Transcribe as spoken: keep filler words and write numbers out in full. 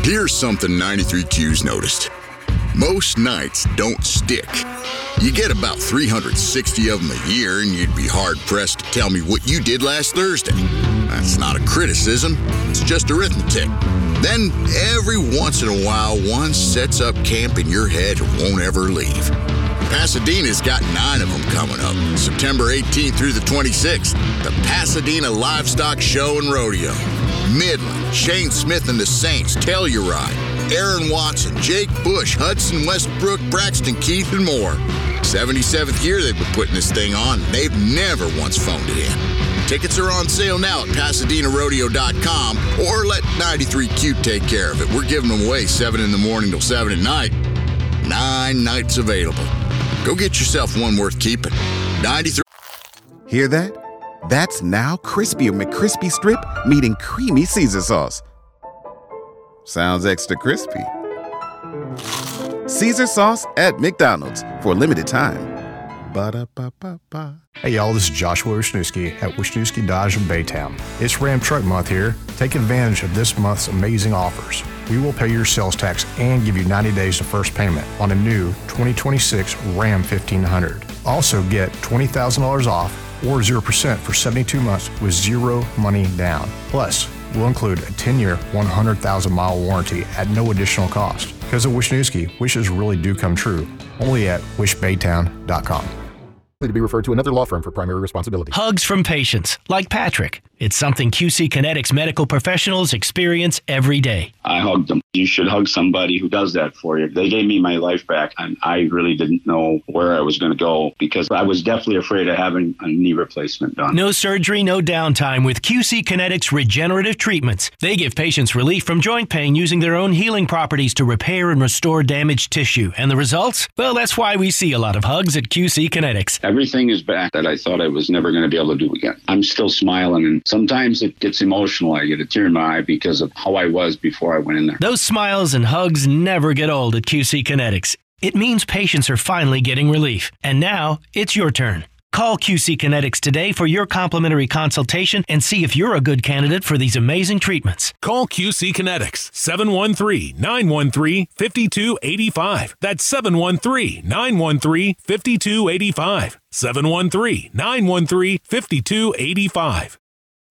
Here's something ninety-three Q's noticed. Most nights don't stick. You get about three hundred sixty of them a year, and you'd be hard-pressed to tell me what you did last Thursday. That's not a criticism, it's just arithmetic. Then, every once in a while, one sets up camp in your head and won't ever leave. Pasadena's got nine of them coming up, September eighteenth through the twenty-sixth. The Pasadena Livestock Show and Rodeo. Midland, Shane Smith and the Saints, Telluride, Aaron Watson, Jake Bush, Hudson Westbrook, Braxton Keith, and more. seventy-seventh year they've been putting this thing on. They've never once phoned it in. Tickets are on sale now at Pasadena Rodeo dot com, or let ninety-three Q take care of it. We're giving them away seven in the morning till seven at night. Nine nights available. Go get yourself one worth keeping. ninety-three Hear that? That's now Crispy McCrispy Strip meeting Creamy Caesar Sauce. Sounds extra crispy. Caesar Sauce at McDonald's for a limited time. Ba-da-ba-ba-ba. Hey y'all, this is Joshua Wisniewski at Wisniewski Dodge in Baytown. It's Ram Truck Month here. Take advantage of this month's amazing offers. We will pay your sales tax and give you ninety days of first payment on a new twenty twenty-six Ram fifteen hundred. Also get twenty thousand dollars off or zero percent for seventy-two months with zero money down. Plus, we'll include a ten-year, one hundred thousand mile warranty at no additional cost. Because at Wisniewski, wishes really do come true. Only at wish baytown dot com. To be referred to another law firm for primary responsibility. Hugs from patients, like Patrick. It's something Q C Kinetics medical professionals experience every day. I hugged them. You should hug somebody who does that for you. They gave me my life back, and I really didn't know where I was going to go because I was definitely afraid of having a knee replacement done. No surgery, no downtime with Q C Kinetics regenerative treatments. They give patients relief from joint pain using their own healing properties to repair and restore damaged tissue. And the results? Well, that's why we see a lot of hugs at Q C Kinetics. Everything is back that I thought I was never going to be able to do again. I'm still smiling, and sometimes it gets emotional. I get a tear in my eye because of how I was before I went in there. Those smiles and hugs never get old at Q C Kinetics. It means patients are finally getting relief. And now, it's your turn. Call Q C Kinetics today for your complimentary consultation and see if you're a good candidate for these amazing treatments. Call Q C Kinetics, seven one three, nine one three, five two eight five. That's seven one three, nine one three, five two eight five. seven one three, nine one three, five two eight five.